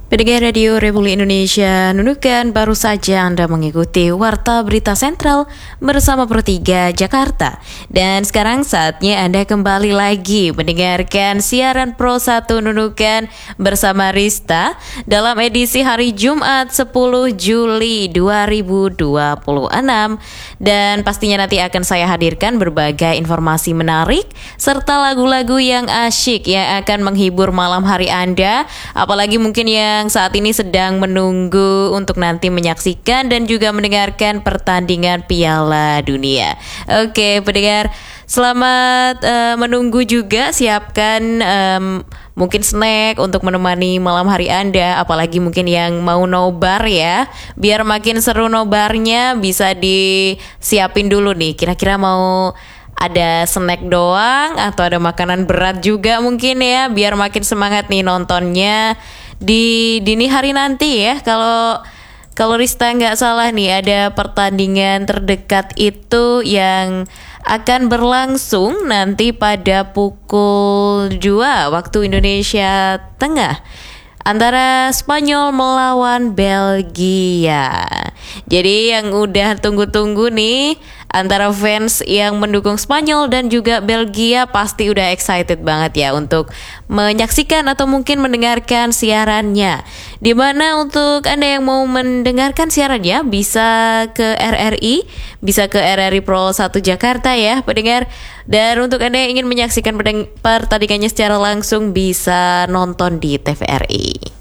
Pendengar Radio Republik Indonesia, Nunukan, baru saja Anda mengikuti Warta Berita Sentral bersama Pro 3 Jakarta. Dan sekarang saatnya Anda kembali lagi mendengarkan siaran Pro 1 Nunukan bersama Rista dalam edisi hari Jumat 10 Juli 2026. Dan pastinya nanti akan saya hadirkan berbagai informasi menarik serta lagu-lagu yang asyik yang akan menghibur malam hari Anda, apalagi mungkin yang saat ini sedang menunggu untuk nanti menyaksikan dan juga mendengarkan pertandingan Piala Dunia. Oke, pendengar, selamat menunggu juga. Siapkan mungkin snack untuk menemani malam hari Anda, apalagi mungkin yang mau nobar ya. Biar makin seru nobarnya, bisa disiapin dulu nih. Kira-kira mau ada snack doang atau ada makanan berat juga mungkin ya, biar makin semangat nih nontonnya di dini hari nanti ya. Kalau Rista nggak salah nih, ada pertandingan terdekat itu yang akan berlangsung nanti pada pukul 2 waktu Indonesia Tengah, antara Spanyol melawan Belgia. Jadi yang udah tunggu-tunggu nih, antara fans yang mendukung Spanyol dan juga Belgia pasti udah excited banget ya untuk menyaksikan atau mungkin mendengarkan siarannya. Dimana untuk Anda yang mau mendengarkan siarannya bisa ke RRI, bisa ke RRI Pro 1 Jakarta ya pendengar. Dan untuk Anda yang ingin menyaksikan pertandingannya secara langsung bisa nonton di TVRI.